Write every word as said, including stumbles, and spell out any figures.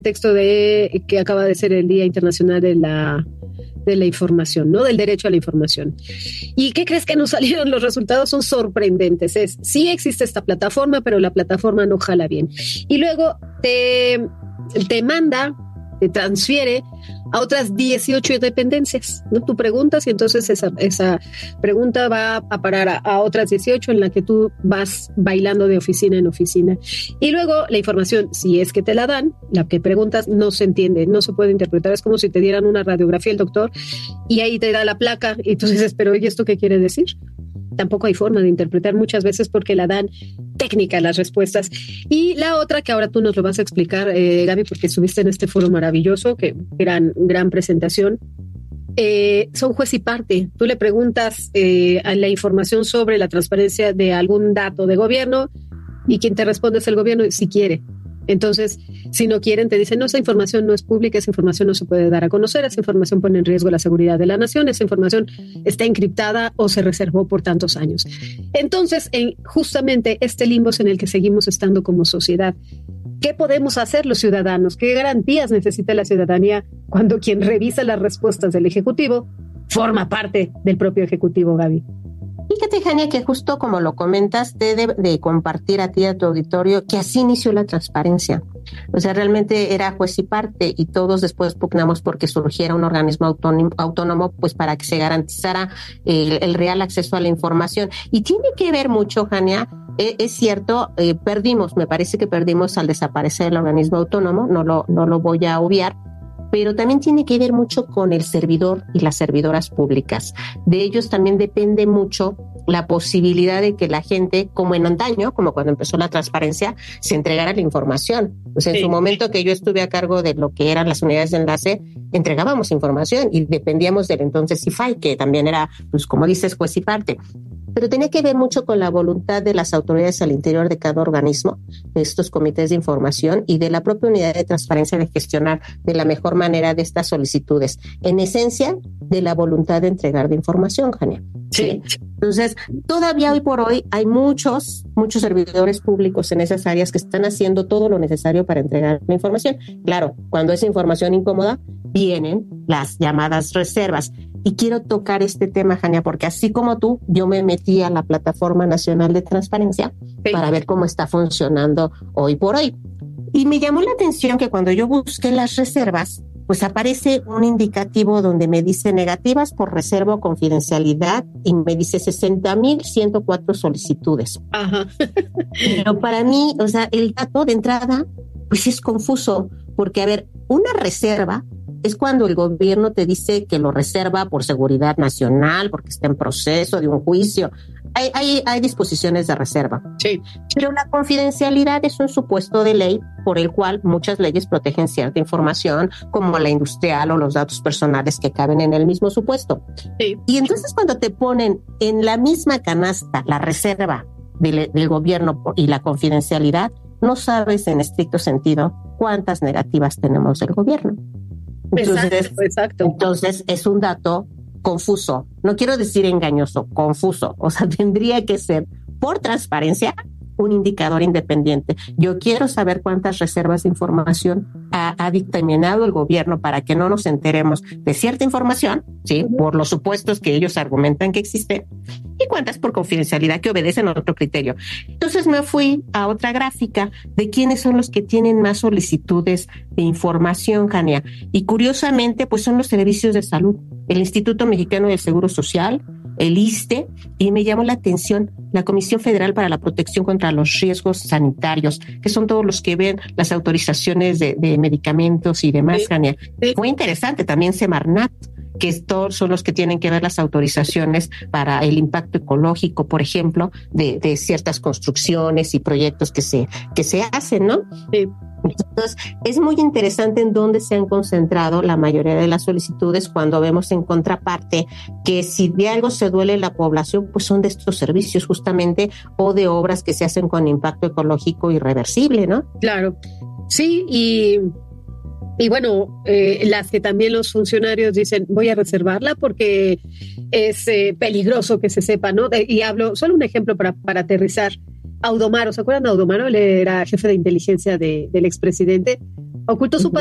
texto de que acaba de ser el Día Internacional de la de la información, ¿no? Del derecho a la información. ¿Y qué crees que nos salieron? Los resultados son sorprendentes. Es, sí existe esta plataforma, pero la plataforma no jala bien. Y luego te, te manda, te transfiere a otras dieciocho dependencias, ¿no? Tú preguntas y entonces esa, esa pregunta va a parar a, a otras dieciocho en la que tú vas bailando de oficina en oficina. Y luego la información, si es que te la dan, la que preguntas no se entiende, no se puede interpretar. Es como si te dieran una radiografía el doctor y ahí te da la placa y tú dices, pero ¿y esto qué quiere decir? Tampoco hay forma de interpretar muchas veces porque la dan técnica las respuestas. Y la otra que ahora tú nos lo vas a explicar, eh, Gaby, porque estuviste en este foro maravilloso, que gran, gran presentación, eh, son juez y parte. Tú le preguntas eh, a la información sobre la transparencia de algún dato de gobierno y quien te responde es el gobierno si quiere. Entonces, si no quieren, te dicen, no, esa información no es pública, esa información no se puede dar a conocer, esa información pone en riesgo la seguridad de la nación, esa información está encriptada o se reservó por tantos años. Entonces, en justamente este limbo es en el que seguimos estando como sociedad. ¿Qué podemos hacer los ciudadanos? ¿Qué garantías necesita la ciudadanía cuando quien revisa las respuestas del Ejecutivo forma parte del propio Ejecutivo, Gaby? Fíjate, Jania, que justo como lo comentas, te de, de compartir a ti, a tu auditorio, que así inició la transparencia. O sea, realmente era juez y parte y todos después pugnamos porque surgiera un organismo autónomo, autónomo pues para que se garantizara el, el real acceso a la información. Y tiene que ver mucho, Jania, eh, es cierto, eh, perdimos, me parece que perdimos al desaparecer el organismo autónomo, no lo, no lo voy a obviar, pero también tiene que ver mucho con el servidor y las servidoras públicas. De ellos también depende mucho la posibilidad de que la gente, como en antaño, como cuando empezó la transparencia, se entregara la información. O sea, en sí. Su momento que yo estuve a cargo de lo que eran las unidades de enlace, entregábamos información y dependíamos del entonces I F A I, que también era, pues como dices, juez y parte. Pero tenía que ver mucho con la voluntad de las autoridades al interior de cada organismo, de estos comités de información y de la propia unidad de transparencia de gestionar de la mejor manera de estas solicitudes. En esencia, de la voluntad de entregar de información, Jania. Sí. Entonces, todavía hoy por hoy hay muchos, muchos servidores públicos en esas áreas que están haciendo todo lo necesario para entregar la información. Claro, cuando es información incómoda, vienen las llamadas reservas. Y quiero tocar este tema, Jania, porque así como tú, yo me metí a la Plataforma Nacional de Transparencia sí. para ver cómo está funcionando hoy por hoy. Y me llamó la atención que cuando yo busqué las reservas, pues aparece un indicativo donde me dice negativas por reserva o confidencialidad y me dice sesenta mil ciento cuatro solicitudes. Ajá. Pero para mí, o sea, el dato de entrada, pues es confuso, porque a ver, una reserva es cuando el gobierno te dice que lo reserva por seguridad nacional, porque está en proceso de un juicio. Hay, hay, hay disposiciones de reserva. Sí. Pero la confidencialidad es un supuesto de ley por el cual muchas leyes protegen cierta información, como la industrial o los datos personales que caben en el mismo supuesto. Sí. Y entonces cuando te ponen en la misma canasta la reserva del, del gobierno y la confidencialidad, no sabes en estricto sentido cuántas negativas tenemos del gobierno. Entonces, exacto, exacto. Entonces es un dato confuso, no quiero decir engañoso, confuso, o sea, tendría que ser por transparencia un indicador independiente. Yo quiero saber cuántas reservas de información ha, ha dictaminado el gobierno para que no nos enteremos de cierta información, sí, uh-huh. por los supuestos que ellos argumentan que existe, y cuántas por confidencialidad que obedecen a otro criterio. Entonces me fui a otra gráfica de quiénes son los que tienen más solicitudes de información, Jania, y curiosamente pues son los servicios de salud, el Instituto Mexicano del Seguro Social, el I S S S T E, y me llamó la atención la Comisión Federal para la Protección contra los Riesgos Sanitarios, que son todos los que ven las autorizaciones de, de medicamentos y demás, Jania. Sí. Fue interesante también Semarnat, que estos son los que tienen que ver las autorizaciones para el impacto ecológico, por ejemplo, de, de ciertas construcciones y proyectos que se, que se hacen, ¿no? Sí. Entonces, es muy interesante en dónde se han concentrado la mayoría de las solicitudes cuando vemos en contraparte que si de algo se duele la población, pues son de estos servicios justamente o de obras que se hacen con impacto ecológico irreversible, ¿no? Claro, sí, y... Y bueno, eh, las que también los funcionarios dicen, voy a reservarla porque es eh, peligroso que se sepa, ¿no? Y hablo, solo un ejemplo para, para aterrizar. Audomaro, ¿se acuerdan de Audomaro? Él era jefe de inteligencia de, del expresidente. ocultó su